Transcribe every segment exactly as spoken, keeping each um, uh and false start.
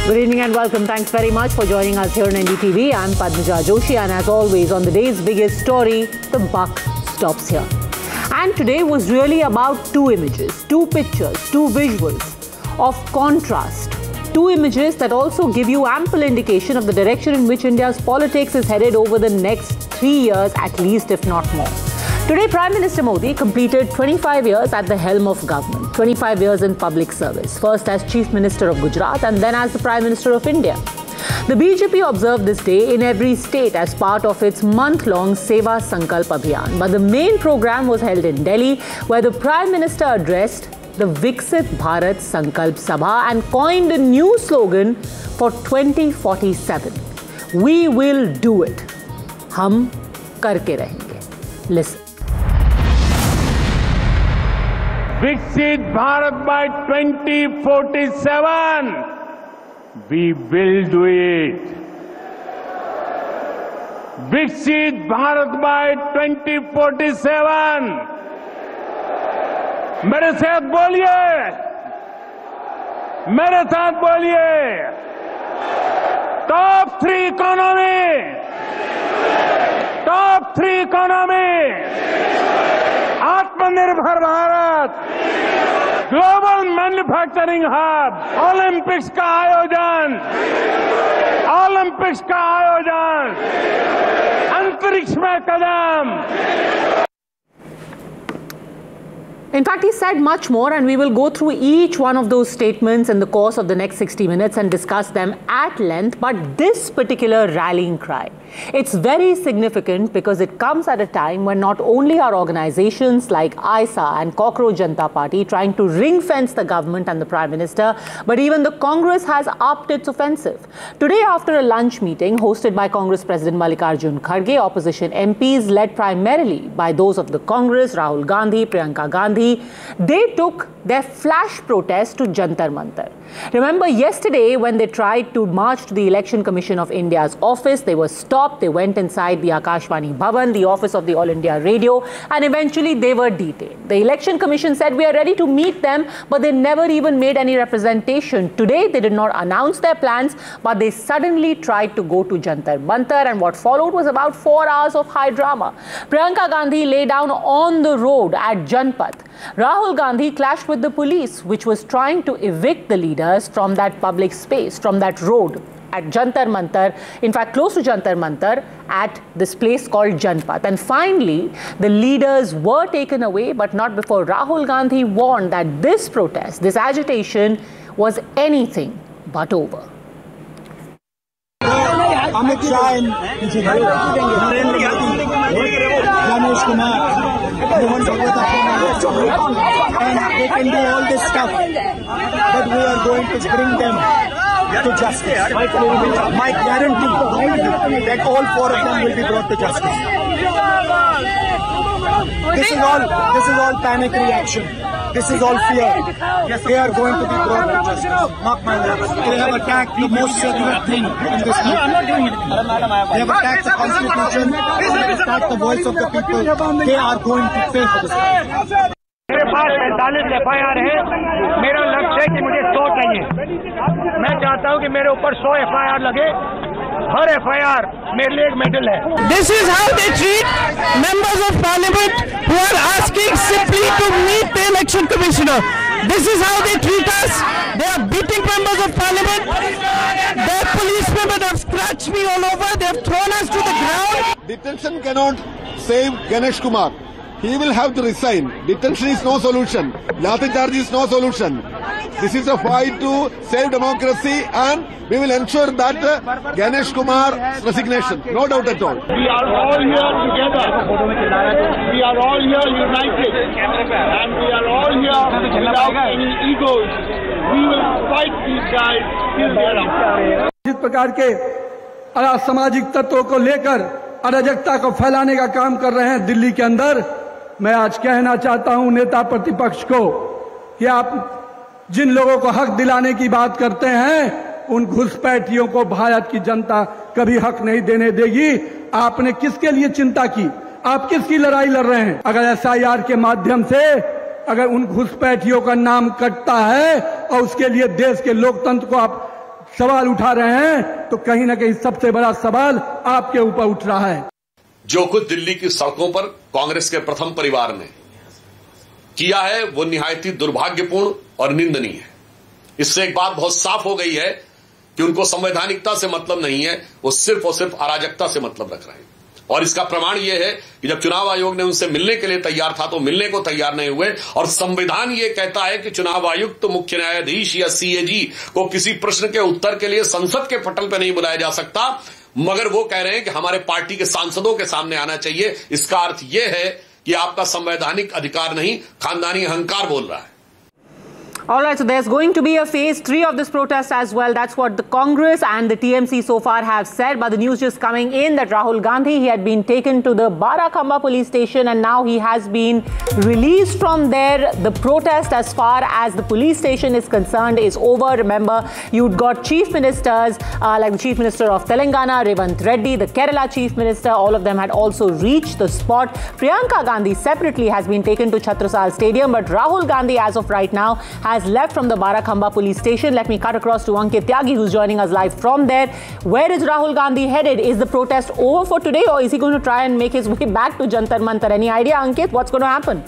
Good evening and welcome. Thanks very much for joining us here on N D T V. I'm Padmaja Joshi, and as always on the day's biggest story, the buck stops here. And today was really about two images, two pictures, two visuals of contrast. Two images that also give you ample indication of the direction in which India's politics is headed over the next three years at least, if not more. Today, Prime Minister Modi completed twenty-five years at the helm of government, twenty-five years in public service, first as Chief Minister of Gujarat and then as the Prime Minister of India. The B J P observed this day in every state as part of its month-long Seva Sankalp Abhiyan. But the main program was held in Delhi, where the Prime Minister addressed the Viksit Bharat Sankalp Sabha and coined a new slogan for twenty forty-seven. We will do it. Hum karke rahenge. Listen. Viksit Bharat by twenty forty-seven. We will do it. Viksit Bharat by twenty forty-seven. मेरे साथ बोलिए, मेरे साथ बोलिए. Top three economy, top three economy, आत्मनिर्भर Bharat, global manufacturing hub, Olympics का आयोजन, Olympics का आयोजन, अंतरिक्ष में कदम. In fact, he said much more, and we will go through each one of those statements in the course of the next sixty minutes and discuss them at length. But this particular rallying cry, it's very significant because it comes at a time when not only are organizations like I S A and Cockroach Janata Party trying to ring-fence the government and the Prime Minister, but even the Congress has upped its offensive. Today, after a lunch meeting hosted by Congress President Mallikarjun Kharge, opposition M Ps led primarily by those of the Congress, Rahul Gandhi, Priyanka Gandhi, they took their flash protest to Jantar Mantar. Remember yesterday when they tried to march to the Election Commission of India's office, they were stopped. They went inside the Akashvani Bhavan, the office of the All India Radio, and eventually they were detained. The Election Commission said we are ready to meet them, but they never even made any representation. Today they did not announce their plans, but they suddenly tried to go to Jantar Mantar, and what followed was about four hours of high drama. Priyanka Gandhi lay down on the road at Janpath. Rahul Gandhi clashed with the police, which was trying to evict the leaders from that public space, from that road at Jantar Mantar, in fact close to Jantar Mantar, at this place called Janpath. And finally, the leaders were taken away, but not before Rahul Gandhi warned that this protest, this agitation was anything but over. Amit Shah and Ganesh Kumar, and they can do all this stuff, but we are going to bring them to justice. My guarantee that all four of them will be brought to justice. This is all, this is all panic reaction. This is all fear. They are going to be brought to justice. Mark my words. They have attacked the most sacred thing in this country. They have attacked the Constitution. They have attacked the voice of the people. They are going to pay for this. मेरे पास पैंतालीस F I R है. मेरा लक्ष्य है कि मुझे सौ चाहिए. मैं चाहता हूं कि मेरे ऊपर सौ एफ आई आर लगे. हर एफ आई आर मेरे लिए एक मेडल है. This is how they treat members of parliament who are asking simply to meet the election commissioner. This is how they treat us. They are beating members of parliament. Their policemen have scratched me all over. They have thrown us to the ground. Detention cannot save Ganesh Kumar. He will have to resign. Detention is no solution. Lathi charge is no solution. This is a fight to save democracy, and we will ensure that uh, Ganesh Kumar's resignation. No doubt at all. We are all here together. We are all here united. And we are all here without any egos. We will fight these guys till they are out. इस प्रकार के असामाजिक तत्वों को लेकर अराजकता को फैलाने का काम कर रहे हैं दिल्ली के अंदर, मैं आज कहना चाहता हूं नेता प्रतिपक्ष को कि आप जिन लोगों को हक दिलाने की बात करते हैं, उन घुसपैठियों को भारत की जनता कभी हक नहीं देने देगी। आपने किसके लिए चिंता की? आप किसकी लड़ाई लड़ रहे हैं? अगर एस आई आर के माध्यम से अगर उन घुसपैठियों का नाम कटता है और उसके लिए देश के लोकतंत्र को आप सवाल उठा रहे हैं तो कहीं ना कहीं सबसे बड़ा सवाल आपके ऊपर उठ रहा है। जो कुछ दिल्ली की सड़कों पर कांग्रेस के प्रथम परिवार ने किया है वो निहायत ही दुर्भाग्यपूर्ण और निंदनीय है। इससे एक बात बहुत साफ हो गई है कि उनको संवैधानिकता से मतलब नहीं है, वो सिर्फ और सिर्फ अराजकता से मतलब रख रहे हैं। और इसका प्रमाण यह है कि जब चुनाव आयोग ने उनसे मिलने के लिए तैयार था तो मिलने को तैयार नहीं हुए। और संविधान यह कहता है कि चुनाव आयुक्त, मुख्य न्यायाधीश या सीएजी को किसी प्रश्न के उत्तर के लिए संसद के पटल पर नहीं बुलाया जा सकता, मगर वो कह रहे हैं कि हमारे पार्टी के सांसदों के सामने आना चाहिए। इसका अर्थ यह है कि आपका संवैधानिक अधिकार नहीं, खानदानी अहंकार बोल रहा है। All right, so there's going to be a phase three of this protest as well. That's what the Congress and the T M C so far have said. But the news just coming in that Rahul Gandhi, he had been taken to the Barakhamba police station and now he has been released from there. The protest as far as the police station is concerned is over. Remember, you've got chief ministers uh, like the Chief Minister of Telangana, Revanth Reddy, the Kerala Chief Minister, all of them had also reached the spot. Priyanka Gandhi separately has been taken to Chhatrasal Stadium, but Rahul Gandhi as of right now has left from the Barakhamba police station. Let me cut across to Ankit Tyagi, who's joining us live from there. Where is Rahul Gandhi headed? Is the protest over for today, or is he going to try and make his way back to Jantar Mantar? Any idea, Ankit? What's going to happen?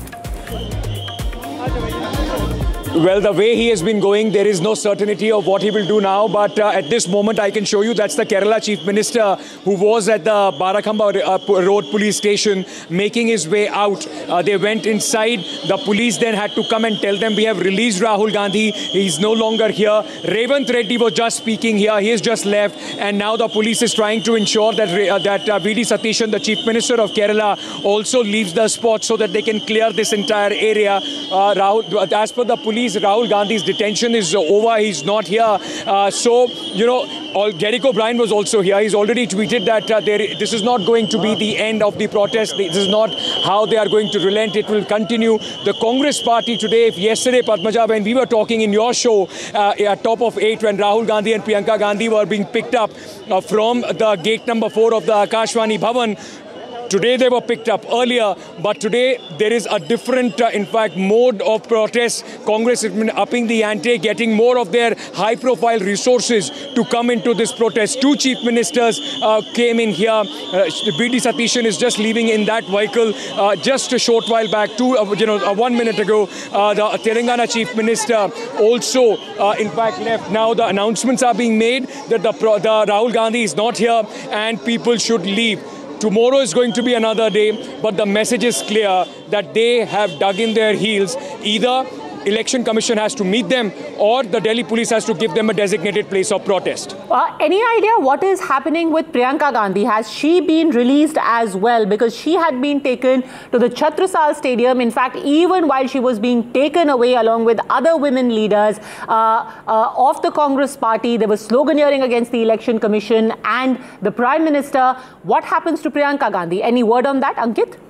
Well, the way he has been going, there is no certainty of what he will do now. But uh, at this moment, I can show you that's the Kerala Chief Minister who was at the Barakhamba uh, Road Police Station making his way out. Uh, they went inside. The police then had to come and tell them, we have released Rahul Gandhi. He's no longer here. Revanth Reddy was just speaking here. He has just left. And now the police is trying to ensure that, uh, that uh, V D Satishan, the Chief Minister of Kerala, also leaves the spot so that they can clear this entire area. Uh, Rahul, as per the police, Rahul Gandhi's detention is over. He's not here. Uh, so, you know, all, Derek O'Brien was also here. He's already tweeted that uh, there, this is not going to be the end of the protest. This is not how they are going to relent. It will continue. The Congress party today, if yesterday, Padmaja, when we were talking in your show uh, at top of eight, when Rahul Gandhi and Priyanka Gandhi were being picked up uh, from the gate number four of the Akashvani Bhavan, today they were picked up earlier, but today there is a different, uh, in fact, mode of protest. Congress has been upping the ante, getting more of their high-profile resources to come into this protest. Two chief ministers uh, came in here. Uh, V D Satishan is just leaving in that vehicle. Uh, just a short while back, two, uh, you know, uh, one minute ago, uh, the Telangana chief minister also, uh, in fact, left. Now the announcements are being made that the, the Rahul Gandhi is not here and people should leave. Tomorrow is going to be another day, but the message is clear that they have dug in their heels. Either Election Commission has to meet them or the Delhi police has to give them a designated place of protest. Uh, any idea what is happening with Priyanka Gandhi? Has she been released as well? Because she had been taken to the Chhatrasal Stadium. In fact, even while she was being taken away along with other women leaders uh, uh, of the Congress party, there was sloganeering against the Election Commission and the Prime Minister. What happens to Priyanka Gandhi? Any word on that, Ankit?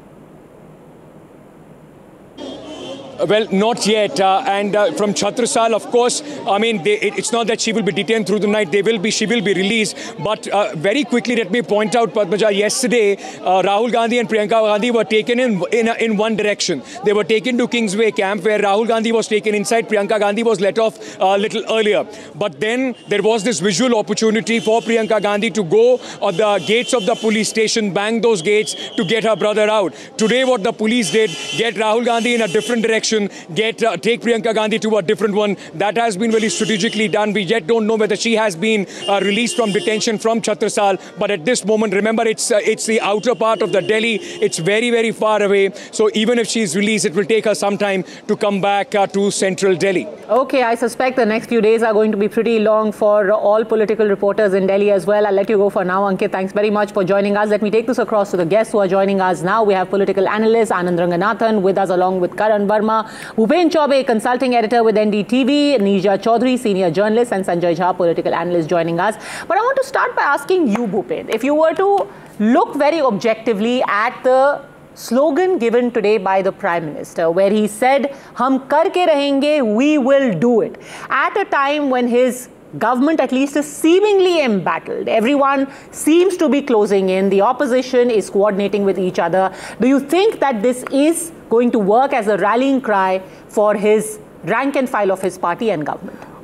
Well, not yet. Uh, and uh, from Chhatrasal, of course, I mean, they, it, it's not that she will be detained through the night. They will be, she will be released. But uh, very quickly, let me point out, Padmaja, yesterday, uh, Rahul Gandhi and Priyanka Gandhi were taken in, in, in one direction. They were taken to Kingsway camp, where Rahul Gandhi was taken inside. Priyanka Gandhi was let off a uh, little earlier. But then there was this visual opportunity for Priyanka Gandhi to go on the gates of the police station, bang those gates to get her brother out. Today, what the police did, get Rahul Gandhi in a different direction. Get uh, take Priyanka Gandhi to a different one. That has been very strategically done. We yet don't know whether she has been uh, released from detention from Chhatrasal. But at this moment, remember, it's uh, it's the outer part of the Delhi. It's very, very far away. So even if she's released, it will take her some time to come back uh, to central Delhi. Okay, I suspect the next few days are going to be pretty long for all political reporters in Delhi as well. I'll let you go for now, Ankit. Thanks very much for joining us. Let me take this across to the guests who are joining us now. We have political analyst Anand Ranganathan with us, along with Karan Verma, Bhupen Chaubey, consulting editor with N D T V, Neerja Chaudhary, senior journalist, and Sanjay Jha, political analyst, joining us. But I want to start by asking you, Bhupen, if you were to look very objectively at the slogan given today by the Prime Minister, where he said, "Hum karke rahenge, we will do it," at a time when his government at least is seemingly embattled. Everyone seems to be closing in. The opposition is coordinating with each other. Do you think that this is going to work as a rallying cry for his rank and file of his party and government?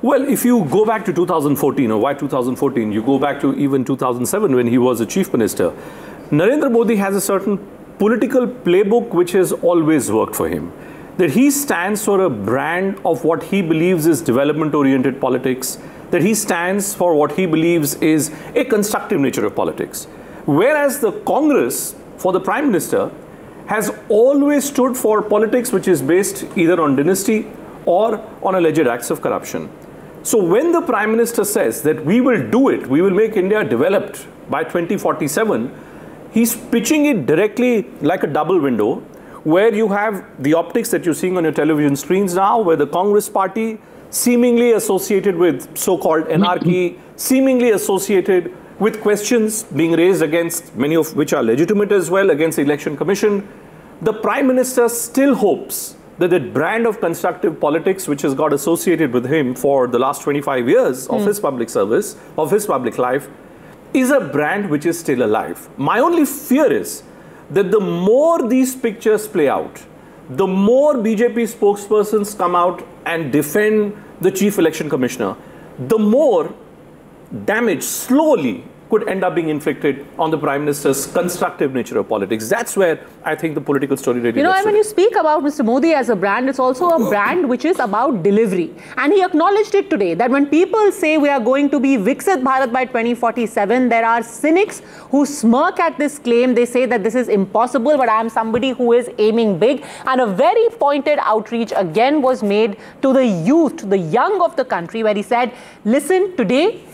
Well, if you go back to two thousand fourteen, or why two thousand fourteen, you go back to even two thousand seven when he was a chief minister. Narendra Modi has a certain political playbook which has always worked for him. That he stands for a brand of what he believes is development-oriented politics, that he stands for what he believes is a constructive nature of politics. Whereas the Congress, for the Prime Minister, has always stood for politics which is based either on dynasty or on alleged acts of corruption. So when the Prime Minister says that we will do it, we will make India developed by twenty forty-seven, he's pitching it directly like a double window, where you have the optics that you're seeing on your television screens now, where the Congress party, seemingly associated with so-called anarchy, seemingly associated with questions being raised against, many of which are legitimate as well, against the Election Commission, the Prime Minister still hopes that the brand of constructive politics which has got associated with him for the last twenty-five years of mm. his public service, of his public life, is a brand which is still alive. My only fear is that the more these pictures play out, the more B J P spokespersons come out and defend the Chief Election Commissioner, the more damage slowly could end up being inflicted on the Prime Minister's constructive nature of politics. That's where I think the political story really You know, gets and when to. you speak about Mister Modi as a brand, it's also a brand which is about delivery. And he acknowledged it today, that when people say we are going to be Viksit Bharat by twenty forty-seven, there are cynics who smirk at this claim. They say that this is impossible, but I am somebody who is aiming big. And a very pointed outreach again was made to the youth, to the young of the country, where he said, listen, today,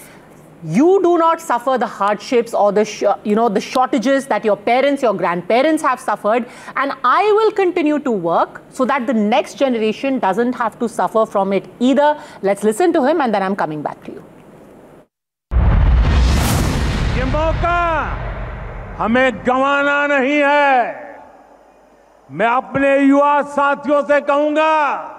you do not suffer the hardships or the, sh you know, the shortages that your parents, your grandparents have suffered. And I will continue to work so that the next generation doesn't have to suffer from it either. Let's listen to him and then I'm coming back to you. ये मौका हमें गंवाना नहीं है। मैं अपने युवा साथियों से कहूंगा,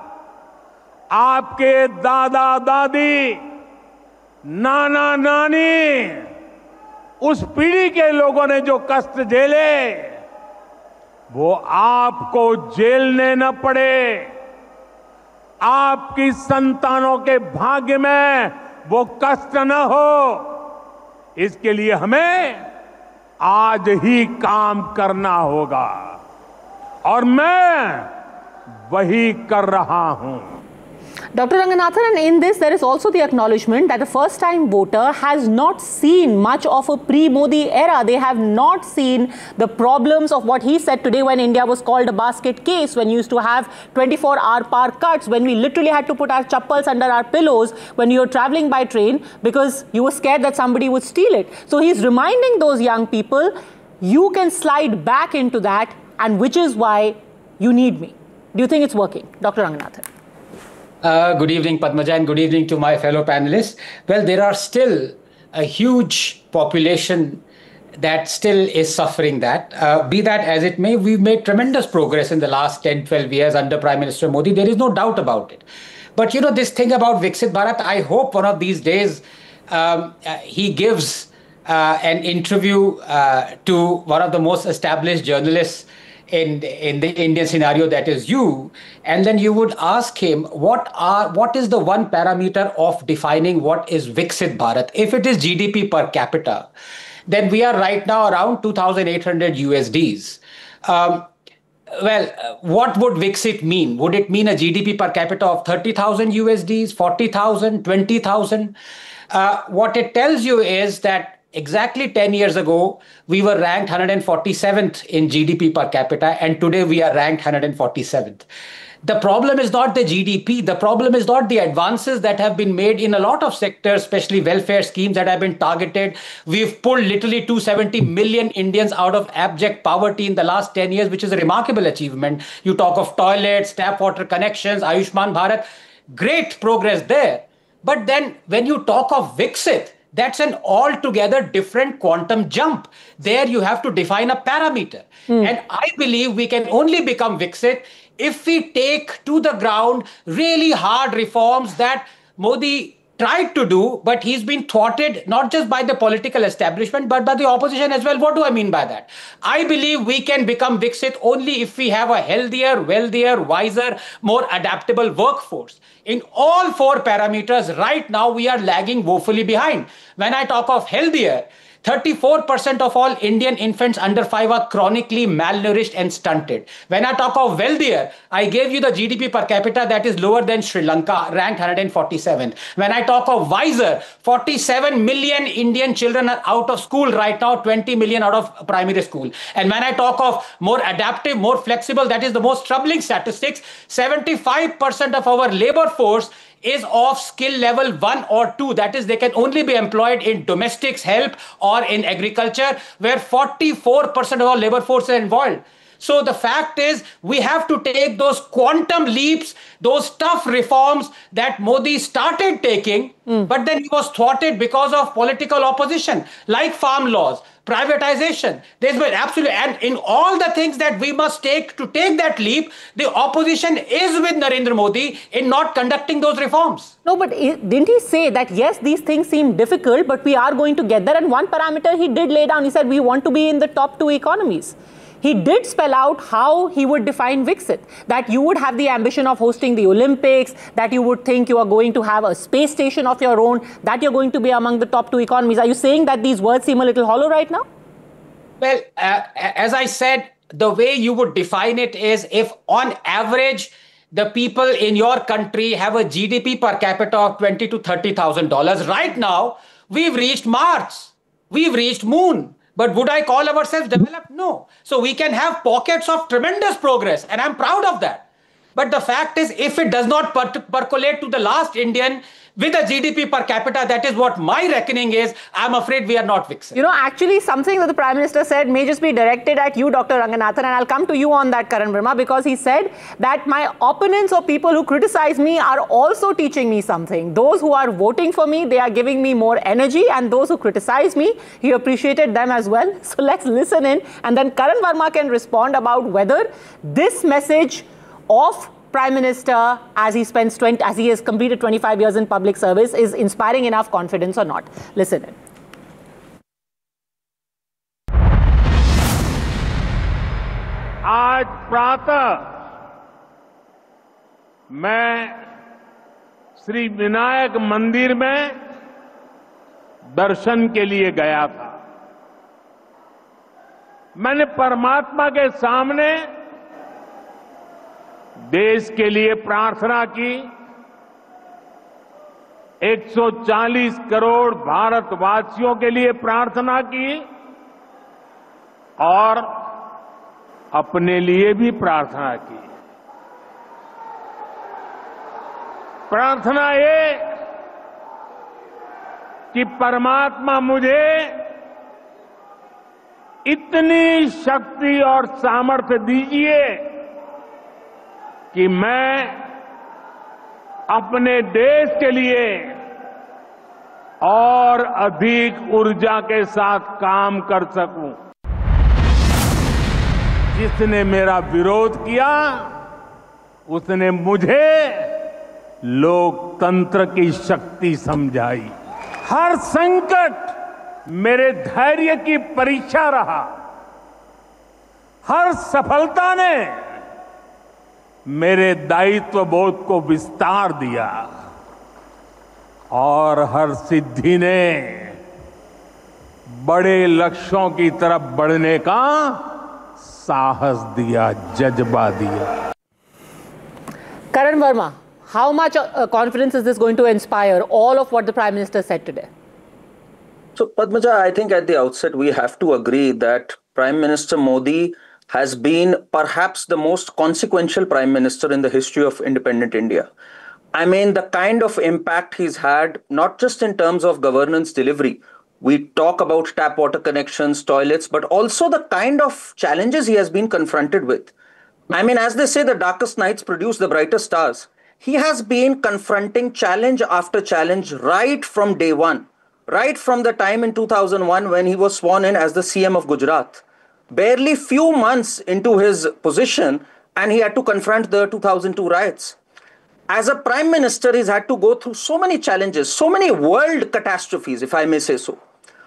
आपके दादा दादी, नाना नानी, उस पीढ़ी के लोगों ने जो कष्ट झेले, वो आपको झेलने न पड़े। आपकी संतानों के भाग्य में वो कष्ट न हो, इसके लिए हमें आज ही काम करना होगा और मैं वही कर रहा हूं। Doctor Ranganathan, and in this there is also the acknowledgement that the first time voter has not seen much of a pre-Modi era. They have not seen the problems of what he said today when India was called a basket case, when you used to have twenty-four hour power cuts, when we literally had to put our chappals under our pillows when you were traveling by train because you were scared that somebody would steal it. So he's reminding those young people, you can slide back into that, and which is why you need me. Do you think it's working? Doctor Ranganathan. Uh, good evening, Padmaja, and good evening to my fellow panelists. Well, there are still a huge population that still is suffering that. Uh, be that as it may, we've made tremendous progress in the last ten, twelve years under Prime Minister Modi. There is no doubt about it. But, you know, this thing about Viksit Bharat, I hope one of these days um, uh, he gives uh, an interview uh, to one of the most established journalists in in the Indian scenario, that is you, and then you would ask him what are what is the one parameter of defining what is Viksit Bharat. If it is G D P per capita, then we are right now around two thousand eight hundred U S Ds. Um, well, what would Viksit mean? Would it mean a G D P per capita of thirty thousand U S Ds, forty thousand, twenty thousand? Uh, what it tells you is that exactly ten years ago, we were ranked one hundred forty-seventh in G D P per capita, and today we are ranked one hundred forty-seventh. The problem is not the G D P. The problem is not the advances that have been made in a lot of sectors, especially welfare schemes that have been targeted. We've pulled literally two hundred seventy million Indians out of abject poverty in the last ten years, which is a remarkable achievement. You talk of toilets, tap water connections, Ayushman Bharat, great progress there. But then when you talk of Viksit, that's an altogether different quantum jump. There you have to define a parameter. Mm. And I believe we can only become Viksit if we take to the ground really hard reforms that Modi tried to do, but he's been thwarted not just by the political establishment, but by the opposition as well. What do I mean by that? I believe we can become Viksit only if we have a healthier, wealthier, wiser, more adaptable workforce. In all four parameters, right now, we are lagging woefully behind. When I talk of healthier, thirty-four percent of all Indian infants under five are chronically malnourished and stunted. When I talk of wealthier, I gave you the G D P per capita that is lower than Sri Lanka, ranked one hundred forty-seventh. When I talk of wiser, forty-seven million Indian children are out of school right now, twenty million out of primary school. And when I talk of more adaptive, more flexible, that is the most troubling statistics, seventy-five percent of our labor force is of skill level one or two. That is, they can only be employed in domestics, help, or in agriculture, where forty-four percent of our labor force are involved. So the fact is, we have to take those quantum leaps, those tough reforms that Modi started taking, mm. but then he was thwarted because of political opposition, like farm laws, privatization. There's been absolutely, and in all the things that we must take to take that leap, the opposition is with Narendra Modi in not conducting those reforms. No, but didn't he say that, yes, these things seem difficult, but we are going to get there? And one parameter he did lay down, he said, we want to be in the top two economies. He did spell out how he would define Viksit, that you would have the ambition of hosting the Olympics, that you would think you are going to have a space station of your own, that you're going to be among the top two economies. Are you saying that these words seem a little hollow right now? Well, uh, as I said, the way you would define it is if on average, the people in your country have a G D P per capita of twenty to thirty thousand dollars. Right now, we've reached Mars. We've reached Moon. But would I call ourselves developed? No. So we can have pockets of tremendous progress, and I'm proud of that. But the fact is, if it does not per percolate to the last Indian with a G D P per capita, that is what my reckoning is, I'm afraid we are not Viksit. You know, actually something that the Prime Minister said may just be directed at you, Doctor Ranganathan, and I'll come to you on that, Karan Verma, because he said that my opponents or people who criticize me are also teaching me something. Those who are voting for me, they are giving me more energy, and those who criticize me, he appreciated them as well. So let's listen in, and then Karan Verma can respond about whether this message of Prime Minister, as he spends twenty, as he has completed twenty-five years in public service, is inspiring enough confidence or not. Listen in. आज प्रातः मैं श्री विनायक मंदिर में दर्शन के लिए गया था। मैंने परमात्मा के सामने देश के लिए प्रार्थना की, एक सौ चालीस करोड़ भारतवासियों के लिए प्रार्थना की और अपने लिए भी प्रार्थना की। प्रार्थना ये कि परमात्मा मुझे इतनी शक्ति और सामर्थ्य दीजिए कि मैं अपने देश के लिए और अधिक ऊर्जा के साथ काम कर सकूं। जिसने मेरा विरोध किया, उसने मुझे लोकतंत्र की शक्ति समझाई। हर संकट मेरे धैर्य की परीक्षा रहा। हर सफलता ने मेरे दायित्व बोध को विस्तार दिया और हर सिद्धि ने बड़े लक्ष्यों की तरफ बढ़ने का साहस दिया, जज्बा दिया। Karan Verma, how much uh, confidence is this going to inspire, all of what the Prime Minister said today? So, Padmaja, I think at the outset we have to agree that Prime Minister Modi has been perhaps the most consequential Prime Minister in the history of independent India. I mean, the kind of impact he's had, not just in terms of governance delivery, we talk about tap water connections, toilets, but also the kind of challenges he has been confronted with. I mean, as they say, the darkest nights produce the brightest stars. He has been confronting challenge after challenge right from day one, right from the time in two thousand one when he was sworn in as the C M of Gujarat. Barely few months into his position, and he had to confront the two thousand two riots. as a prime minister, he's had to go through so many challenges, so many world catastrophes, if I may say so.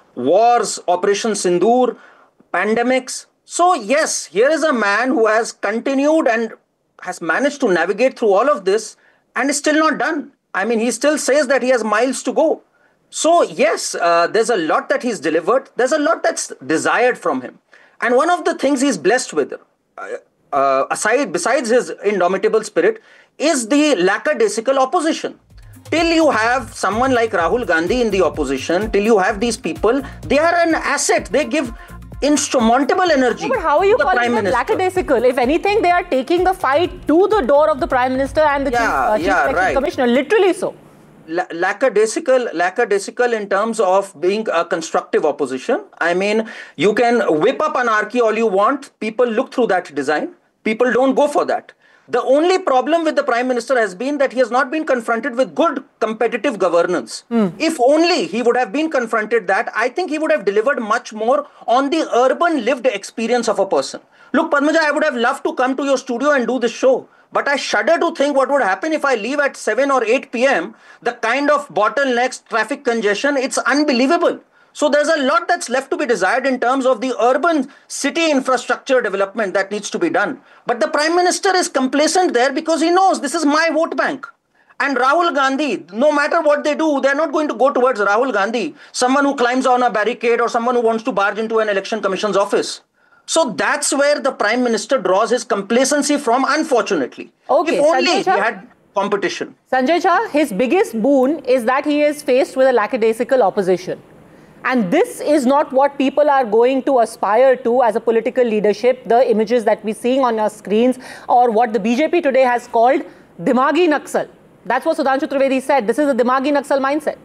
Wars, Operation Sindoor, pandemics. So yes, here is a man who has continued and has managed to navigate through all of this and is still not done. I mean, he still says that he has miles to go. So yes, uh, there's a lot that he's delivered. There's a lot that's desired from him. And one of the things he's blessed with, uh, uh, aside besides his indomitable spirit, is the lackadaisical opposition. Till you have someone like Rahul Gandhi in the opposition, till you have these people, they are an asset. They give insurmountable energy. No, but how are you calling them lackadaisical? If anything, they are taking the fight to the door of the Prime Minister and the yeah, Chief, uh, Chief yeah, Election right. Commissioner. Literally so. La lackadaisical, lackadaisical in terms of being a constructive opposition. I mean, you can whip up anarchy all you want. People look through that design. People don't go for that. The only problem with the Prime Minister has been that he has not been confronted with good competitive governance. Mm. If only he would have been confronted that, I think he would have delivered much more on the urban lived experience of a person. Look, Padmaja, I would have loved to come to your studio and do this show. But I shudder to think what would happen if I leave at seven or eight p m The kind of bottlenecks, traffic congestion, it's unbelievable. So there's a lot that's left to be desired in terms of the urban city infrastructure development that needs to be done. But the Prime Minister is complacent there because he knows this is my vote bank. And Rahul Gandhi, no matter what they do, they're not going to go towards Rahul Gandhi, someone who climbs on a barricade or someone who wants to barge into an election commission's office. So that's where the Prime Minister draws his complacency from, unfortunately. Okay, if only Sanjay he had competition. Sanjay Jha, his biggest boon is that he is faced with a lackadaisical opposition. And this is not what people are going to aspire to as a political leadership, the images that we're seeing on your screens, or what the B J P today has called Dimagi Naxal. That's what Sudhanshu Trivedi said. This is a Dimagi Naxal mindset.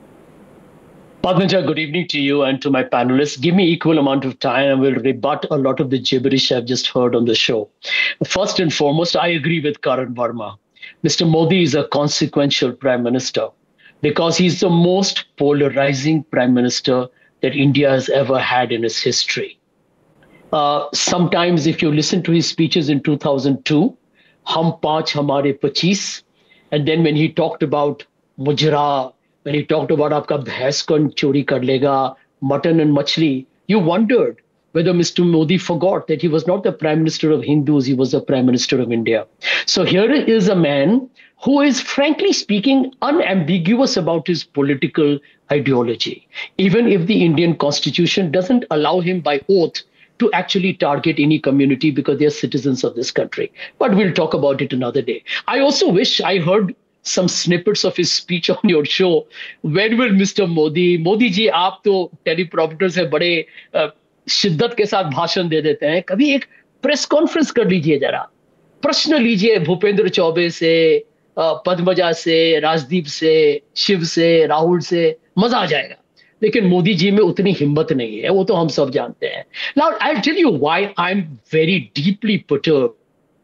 Padmaja, good evening to you and to my panelists. Give me equal amount of time and we'll rebut a lot of the gibberish I've just heard on the show. First and foremost, I agree with Karan Verma. Mister Modi is a consequential Prime Minister, because he's the most polarizing Prime Minister that India has ever had in its history. Uh, sometimes if you listen to his speeches in two thousand two, Hum Paanch Hamare Pachis, and then when he talked about Mujra, when he talked about Aapka bhais kon chori kar lega, mutton and machli, you wondered whether Mister Modi forgot that he was not the Prime Minister of Hindus, he was the Prime Minister of India. So here is a man who is, frankly speaking, unambiguous about his political ideology, even if the Indian Constitution doesn't allow him by oath to actually target any community because they are citizens of this country. But we'll talk about it another day. I also wish I heard some snippets of his speech on your show. When will Mister Modi, Modi ji, aap to teleprompter se bade uh, शिद्दत के साथ भाषण दे देते हैं, कभी एक press conference कर लीजिए, जरा प्रश्न लीजिए भूपेंद्र चौबे से, पद्मजा से, राजदीप से, शिव से, राहुल से, मजा आ जाएगा. लेकिन मोदी जी में उतनी हिम्मत नहीं है, वो तो हम सब जानते हैं. Now I'll tell you why I'm very deeply perturbed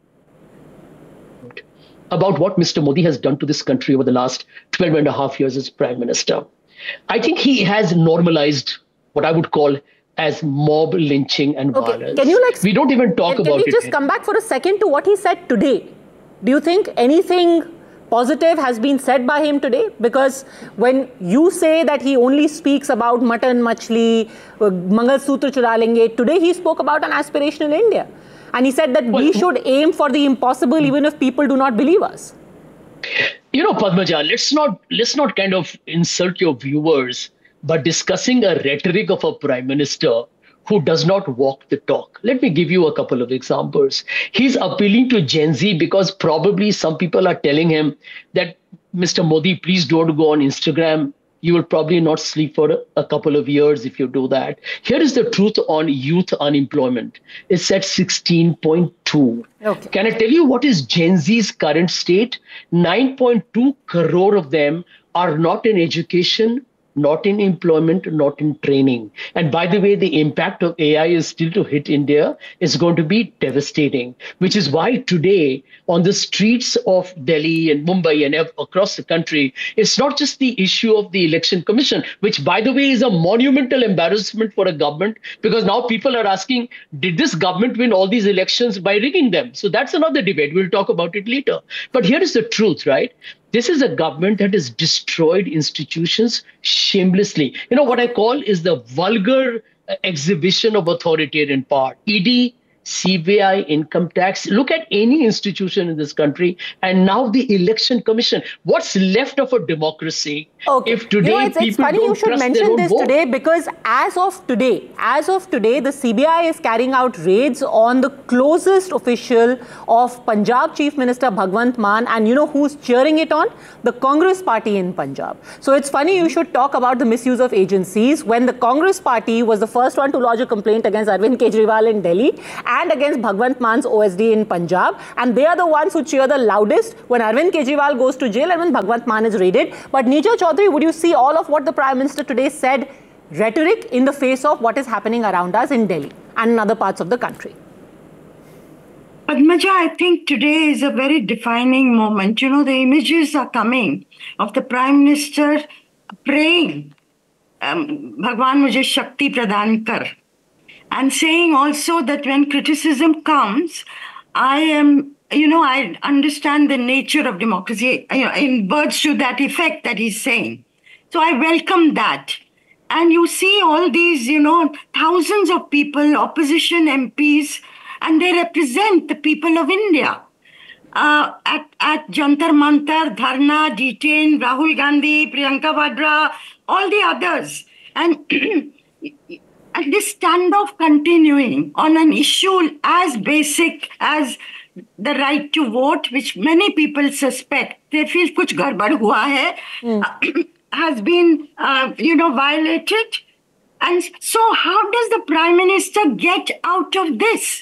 about what Mister Modi has done to this country over the last twelve and a half years as Prime Minister. I think he has normalized what I would call as mob lynching and okay. violence. Can you like, we don't even talk can, about it. Can we just here. come back for a second to what he said today? Do you think anything positive has been said by him today? Because when you say that he only speaks about mutton, machli, Mangal Sutra chura lenge, today he spoke about an aspirational India. And he said that well, we should aim for the impossible even if people do not believe us. You know, Padmaja, let's not, let's not kind of insult your viewers but discussing a rhetoric of a Prime Minister who does not walk the talk. Let me give you a couple of examples. He's appealing to Gen Z because probably some people are telling him that, Mister Modi, please don't go on Instagram. You will probably not sleep for a couple of years if you do that. Here is the truth on youth unemployment. It's at sixteen point two. Okay. Can I tell you what is Gen Z's current state? nine point two crore of them are not in education not in employment, not in training. And by the way, the impact of A I is still to hit India is going to be devastating, which is why today on the streets of Delhi and Mumbai and across the country, it's not just the issue of the election commission, which by the way is a monumental embarrassment for a government, because now people are asking, did this government win all these elections by rigging them? So that's another debate. We'll talk about it later. But here is the truth, right? This is a government that has destroyed institutions shamelessly. You know, what I call is the vulgar uh, exhibition of authoritarian power. E D, C B I, income tax. Look at any institution in this country. And now the election commission. What's left of a democracy okay. if today you know, it's, people it's funny don't you should trust mention their own this vote? today, because as of today, as of today, the C B I is carrying out raids on the closest official of Punjab Chief Minister Bhagwant Mann, and you know who's cheering it on? The Congress party in Punjab. So it's funny you should talk about the misuse of agencies when the Congress party was the first one to lodge a complaint against Arvind Kejriwal in Delhi and against Bhagwant Mann's O S D in Punjab, and they are the ones who cheer the loudest when Arvind Kejriwal goes to jail and when Bhagwant Mann is raided. But Neerja Chaudhary, would you see all of what the Prime Minister today said rhetoric in the face of what is happening around us in Delhi and in other parts of the country? Padmaja, I think today is a very defining moment. You know, the images are coming of the Prime Minister praying, um, Bhagwan mujhe Shakti pradhan kar, and saying also that when criticism comes, I am, you know, I understand the nature of democracy, you know, in words to that effect that he's saying. So I welcome that. And you see all these, you know, thousands of people, opposition M Ps, and they represent the people of India. Uh, at, at Jantar Mantar, Dharna, detained Rahul Gandhi, Priyanka Vadra, all the others. And And this standoff continuing on an issue as basic as the right to vote, which many people suspect, they feel kuch garbad hua hai, mm. uh, has been, uh, you know, violated. And so how does the Prime Minister get out of this?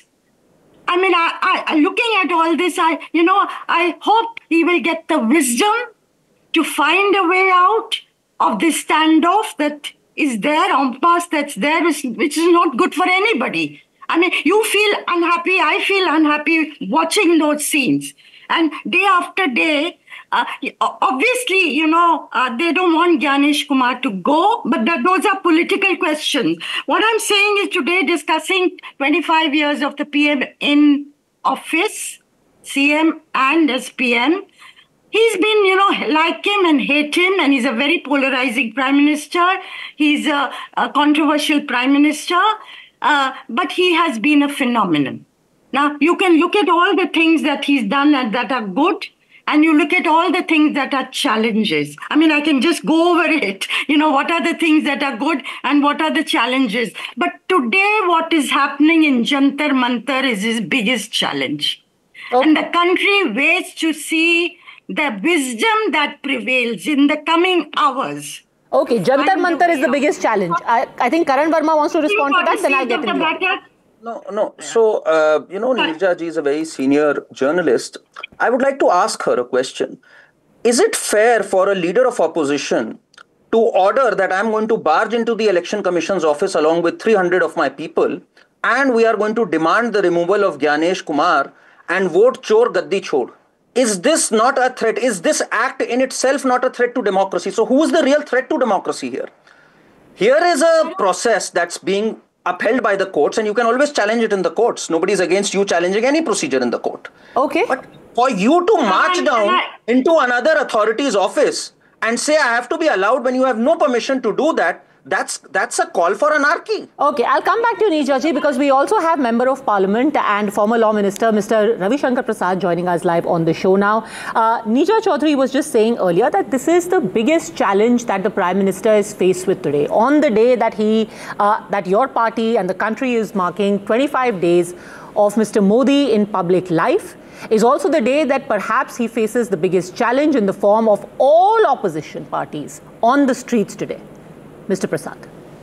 I mean, I, I, looking at all this, I, you know, I hope he will get the wisdom to find a way out of this standoff that is there, impasse that's there, which is not good for anybody. I mean, you feel unhappy, I feel unhappy watching those scenes. And day after day, uh, obviously, you know, uh, they don't want Gyanesh Kumar to go, but that, those are political questions. What I'm saying is today discussing twenty-five years of the P M in office, C M and as P M, he's been, you know, like him and hate him, and he's a very polarizing Prime Minister. He's a, a controversial Prime Minister, uh, but he has been a phenomenon. Now, you can look at all the things that he's done and that are good, and you look at all the things that are challenges. I mean, I can just go over it. You know, what are the things that are good and what are the challenges? But today, what is happening in Jantar Mantar is his biggest challenge. Okay. And the country waits to see the wisdom that prevails in the coming hours. Okay, Jantar Mantar is the biggest challenge. I, I think Karan Verma wants to respond to that, then I'll get in there. No, no. So, uh, you know, Neerja ji is a very senior journalist. I would like to ask her a question. Is it fair for a leader of opposition to order that I'm going to barge into the Election Commission's office along with three hundred of my people, and we are going to demand the removal of Gyanesh Kumar and vote Chor Gaddi Chhod? Is this not a threat? Is this act in itself not a threat to democracy? So who is the real threat to democracy here? Here is a process that's being upheld by the courts, and you can always challenge it in the courts. Nobody is against you challenging any procedure in the court. Okay. But for you to march down into another authority's office and say I have to be allowed when you have no permission to do that, That's that's a call for anarchy. Okay, I'll come back to you, Neerja ji, because we also have Member of Parliament and former Law Minister, Mister Ravi Shankar Prasad, joining us live on the show now. Uh, Neerja Chaudhary was just saying earlier that this is the biggest challenge that the Prime Minister is faced with today. On the day that he, uh, that your party and the country is marking twenty-five days of Mister Modi in public life, is also the day that perhaps he faces the biggest challenge in the form of all opposition parties on the streets today. Mister Prasad.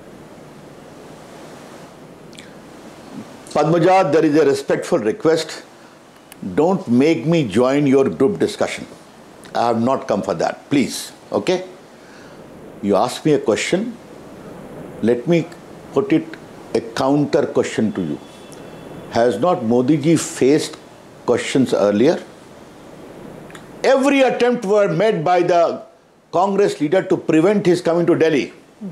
Padmaja, there is a respectful request. Don't make me join your group discussion. I have not come for that. Please. Okay? You ask me a question, let me put it a counter question to you. Has not Modi ji faced questions earlier? Every attempt were made by the Congress leader to prevent his coming to Delhi.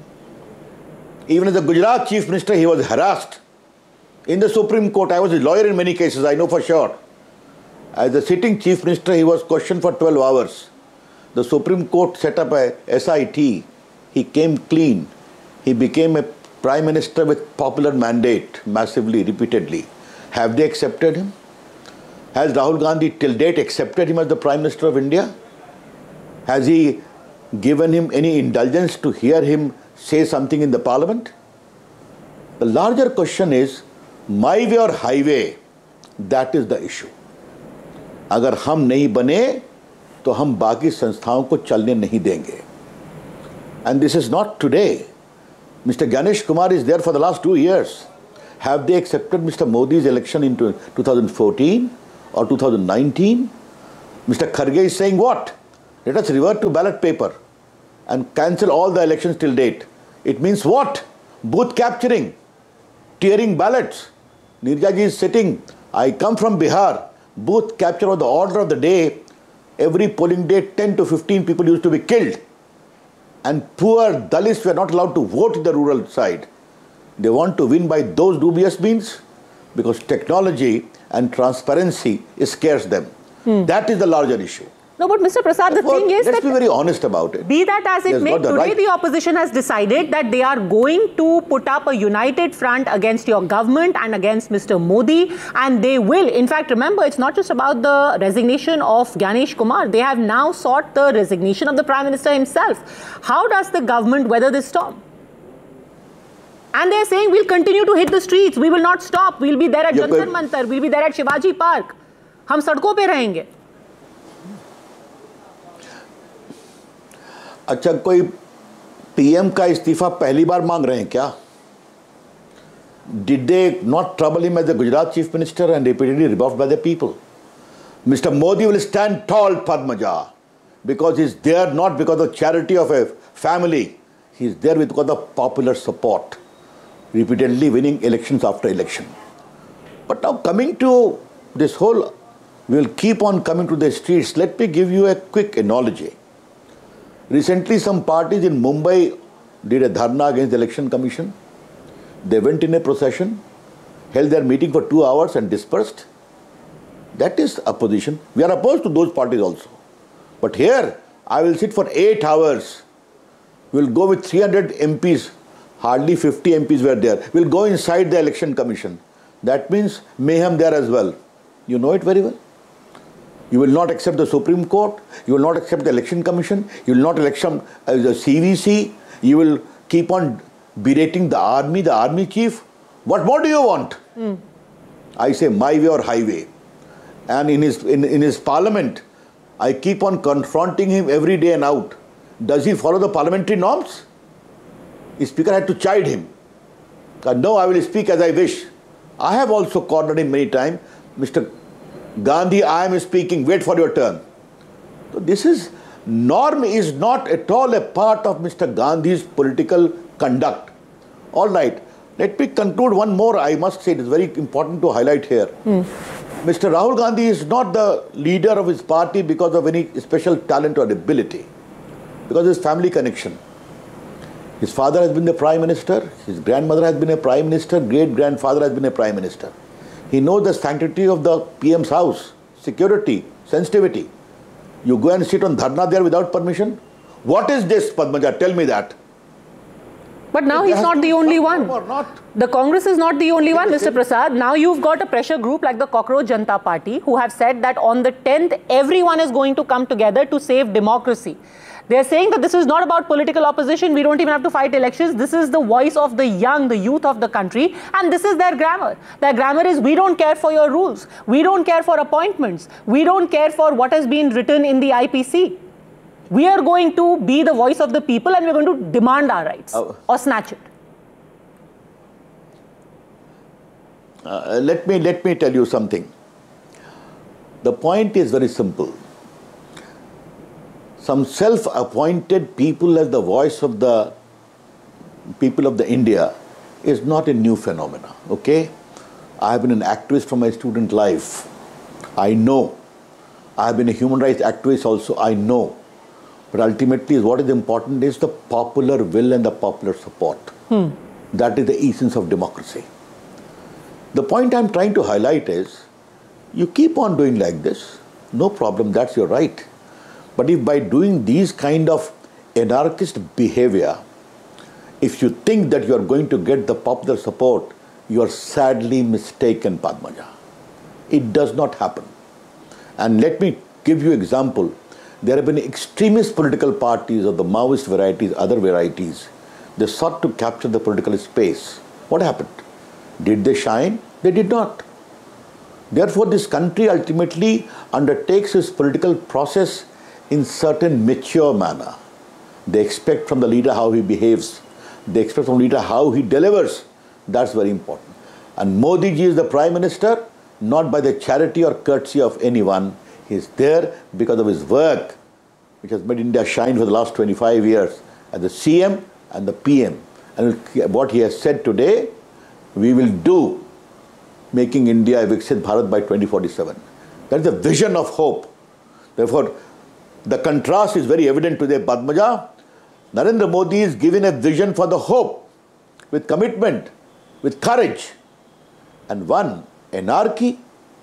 Even as the Gujarat Chief Minister, he was harassed. In the Supreme Court, I was a lawyer in many cases, I know for sure. As the sitting Chief Minister, he was questioned for twelve hours. The Supreme Court set up a S I T. He came clean. He became a Prime Minister with popular mandate, massively, repeatedly. Have they accepted him? Has Rahul Gandhi till date accepted him as the Prime Minister of India? Has he given him any indulgence to hear him say something in the Parliament? The larger question is, my way or highway, that is the issue. अगर हम नहीं बने तो हम बाकी संस्थाओं को चलने नहीं देंगे. And this is not today. Mister Ganesh Kumar is there for the last two years. Have they accepted Mister Modi's election in two thousand fourteen or two thousand nineteen? Mister Kharge is saying what? Let us revert to ballot paper and cancel all the elections till date. It means what? Booth capturing, tearing ballots. Nirja ji is sitting. I come from Bihar. Booth capture was the order of the day. Every polling day, ten to fifteen people used to be killed. And poor Dalits were not allowed to vote in the rural side. They want to win by those dubious means because technology and transparency scares them. Hmm. That is the larger issue. No, but Mister Prasad, Therefore, the thing is let's that... be very honest about it. Be that as it may, today right. the opposition has decided that they are going to put up a united front against your government and against Mister Modi. And they will. In fact, remember, it's not just about the resignation of Ganesh Kumar. They have now sought the resignation of the Prime Minister himself. How does the government weather this storm? And they're saying we'll continue to hit the streets. We will not stop. We'll be there at Jantar Mantar. We'll be there at Shivaji Park. हम सड़कों पे रहेंगे. अच्छा, कोई PM का इस्तीफा पहली बार मांग रहे हैं क्या? Did they not trouble him as the Gujarat Chief Minister and repeatedly rebuffed by the people? Mister Modi will stand tall, Padmaja, because he's there not because of charity of a family. He's there because of popular support, repeatedly winning elections after election. But now coming to this whole, we'll keep on coming to the streets. Let me give you a quick analogy. Recently, some parties in Mumbai did a dharna against the Election Commission. They went in a procession, held their meeting for two hours and dispersed. That is opposition. We are opposed to those parties also. But here, I will sit for eight hours. We'll go with three hundred M Ps. Hardly fifty M Ps were there. We'll go inside the Election Commission. That means mayhem there as well. You know it very well. You will not accept the Supreme Court. You will not accept the Election Commission. You will not elect uh, the C V C. You will keep on berating the army, the army chief. What more do you want? Mm. I say my way or highway. And in his, in, in his parliament, I keep on confronting him every day and out. Does he follow the parliamentary norms? The speaker had to chide him. No, I will speak as I wish. I have also cornered him many times. Mister Gandhi, I am speaking, wait for your turn. So this is, norm is not at all a part of Mister Gandhi's political conduct. All right, let me conclude one more. I must say it is very important to highlight here. Mm. Mister Rahul Gandhi is not the leader of his party because of any special talent or ability, because of his family connection. His father has been the Prime Minister, his grandmother has been a Prime Minister, great-grandfather has been a Prime Minister. He knows the sanctity of the P M's house, security, sensitivity. You go and sit on dharna there without permission? What is this, Padmaja? Tell me that. But now he's not the only one. The Congress is not the only one, Mister Prasad. Now you've got a pressure group like the Cockroach Janata Party who have said that on the tenth, everyone is going to come together to save democracy. They're saying that this is not about political opposition. We don't even have to fight elections. This is the voice of the young, the youth of the country. And this is their grammar. Their grammar is, we don't care for your rules. We don't care for appointments. We don't care for what has been written in the I P C. We are going to be the voice of the people and we're going to demand our rights uh, or snatch it. Uh, let me, let me tell you something. The point is very simple. some self-appointed people as the voice of the people of the India is not a new phenomena, okay? I have been an activist from my student life. I know. I have been a human rights activist also, I know. But ultimately, what is important is the popular will and the popular support. Hmm. That is the essence of democracy. The point I'm trying to highlight is, you keep on doing like this, no problem, that's your right. But if by doing these kind of anarchist behavior, if you think that you are going to get the popular support, you are sadly mistaken, Padmaja. It does not happen. And let me give you an example. There have been extremist political parties of the Maoist varieties, other varieties. They sought to capture the political space. What happened? Did they shine? They did not. Therefore, this country ultimately undertakes its political process in certain mature manner. They expect from the leader how he behaves. They expect from the leader how he delivers. That's very important. And Modi ji is the Prime Minister, not by the charity or courtesy of anyone. He is there because of his work, which has made India shine for the last twenty-five years as the C M and the P M. And what he has said today, we will do, making India a Viksit Bharat by twenty forty-seven. That is the vision of hope. Therefore, the contrast is very evident today, Padmaja. Narendra Modi is given a vision for the hope, with commitment, with courage. And one, anarchy,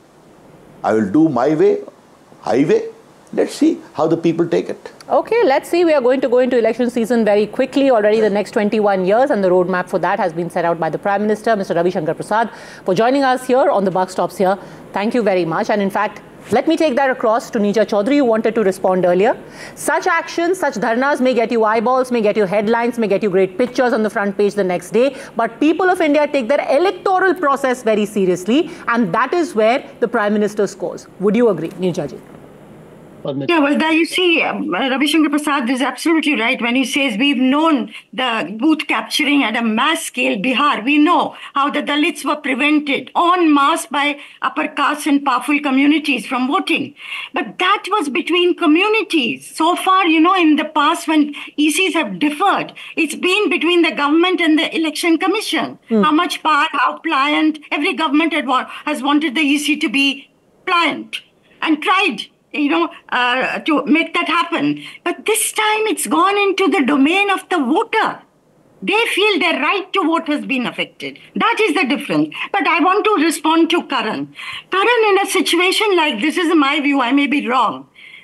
I will do my way, highway. Let's see how the people take it. Okay, let's see. We are going to go into election season very quickly. Already the next twenty-one years, and the roadmap for that has been set out by the Prime Minister, Mister Ravi Shankar Prasad, for joining us here on the Buck Stops here. Thank you very much. And in fact, let me take that across to Neeja Chaudhary, who wanted to respond earlier. Such actions, such dharnas may get you eyeballs, may get you headlines, may get you great pictures on the front page the next day. But people of India take their electoral process very seriously, and that is where the Prime Minister scores. Would you agree, Neeja ji? Yeah, well, there you see, um, Ravi Shankar Prasad is absolutely right when he says we've known the booth capturing at a mass scale. Bihar, we know how the Dalits were prevented en masse by upper caste and powerful communities from voting. But that was between communities. So far, you know, in the past when E Cs have differed, it's been between the government and the Election Commission. Mm. How much power, how pliant. Every government had wa- has wanted the E C to be pliant and tried, you know, uh, to make that happen. But this time it's gone into the domain of the voter. They feel their right to vote has been affected. That is the difference. But I want to respond to Karan. Karan, in a situation like this, is my view, I may be wrong.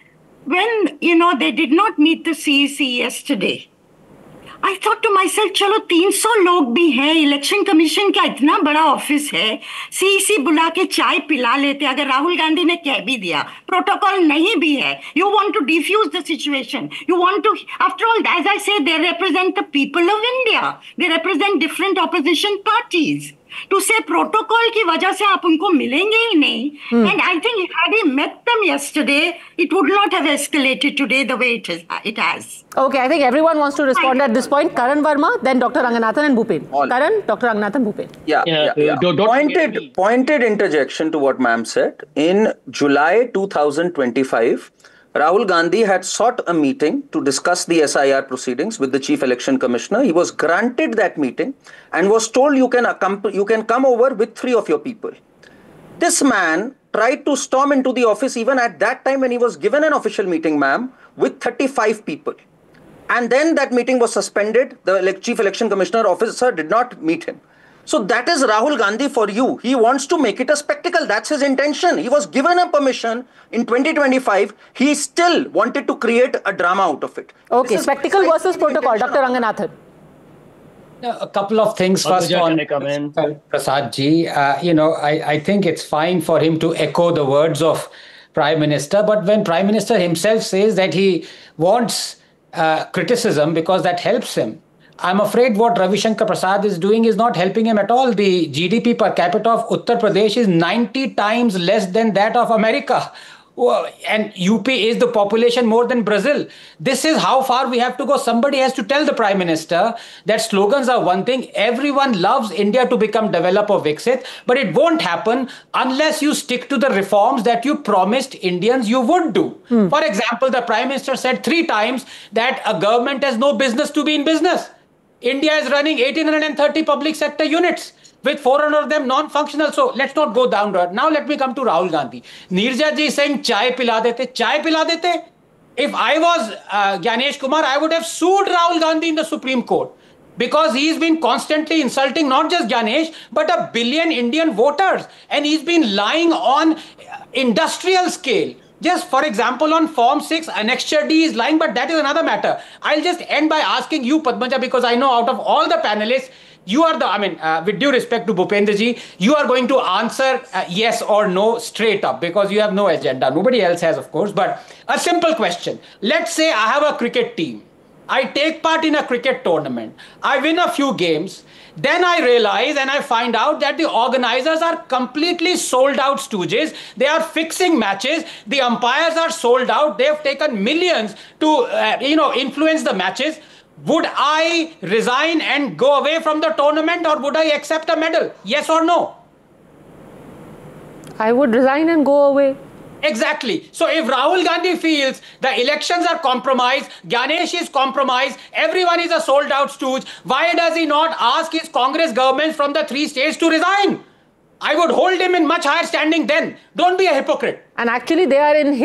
When, you know, they did not meet the C E C yesterday, I thought to myself, चलो तीन सौ लोग भी हैं, election commission का इतना बड़ा office है, सीईसी बुला के चाय पिला लेते, अगर राहुल गांधी ने कह भी दिया, प्रोटोकॉल नहीं भी है, you want to defuse the situation, you want to, after all, as I say, they represent the people of India, they represent different opposition parties. To say protocol की वजह से आप उनको मिलेंगे ही नहीं, hmm. and I think had he met them yesterday, it would not have escalated today the way it, is, it has. Okay, I think everyone wants to respond at this point. Karan Verma, then Doctor Ranganathan and Bhupen. All. Karan, Doctor Ranganathan, Bhupen. Yeah, yeah, yeah. yeah. Pointed, pointed interjection to what ma'am said. In July two thousand twenty-five, Rahul Gandhi had sought a meeting to discuss the S I R proceedings with the Chief Election Commissioner. He was granted that meeting and was told you can, accomp- you can come over with three of your people. This man tried to storm into the office even at that time when he was given an official meeting, ma'am, with thirty-five people. And then that meeting was suspended. The Chief Election Commissioner officer did not meet him. So that is Rahul Gandhi for you. He wants to make it a spectacle. That's his intention. He was given a permission in twenty twenty-five. He still wanted to create a drama out of it. Okay, spectacle versus protocol. Doctor Ranganathan. A couple of things. First on Prasad ji. Uh, you know, I, I think it's fine for him to echo the words of Prime Minister. But when Prime Minister himself says that he wants uh, criticism because that helps him, I'm afraid what Ravi Shankar Prasad is doing is not helping him at all. The G D P per capita of Uttar Pradesh is ninety times less than that of America. and U P is the population more than Brazil. This is how far we have to go. Somebody has to tell the Prime Minister that slogans are one thing. Everyone loves India to become develop or Viksit, but it won't happen unless you stick to the reforms that you promised Indians you would do. Hmm. For example, the Prime Minister said three times that a government has no business to be in business. India is running one thousand eight hundred thirty public sector units, with four hundred of them non-functional. So let's not go down road. Now let me come to Rahul Gandhi. Neerja ji saying chai pila dete, chai pila dete. If I was uh, Gyanesh Kumar, I would have sued Rahul Gandhi in the Supreme Court, because he's been constantly insulting not just Gyanesh, but a billion Indian voters. And he's been lying on industrial scale. Just for example, on Form six, Annexure D is lying, but that is another matter. I'll just end by asking you, Padmaja, because I know out of all the panelists, you are the, I mean, uh, with due respect to Bhupendra ji, you are going to answer uh, yes or no straight up, because you have no agenda. Nobody else has, of course. But a simple question. Let's say I have a cricket team. I take part in a cricket tournament. I win a few games. Then I realize and I find out that the organizers are completely sold out stooges. They are fixing matches. The umpires are sold out. They have taken millions to, uh, you know, influence the matches. Would I resign and go away from the tournament, or would I accept a medal? Yes or no? I would resign and go away. Exactly. So if Rahul Gandhi feels the elections are compromised, Gyanesh is compromised, everyone is a sold out stooge, why does he not ask his Congress governments from the three states to resign? I would hold him in much higher standing then. Don't be a hypocrite. And actually they are in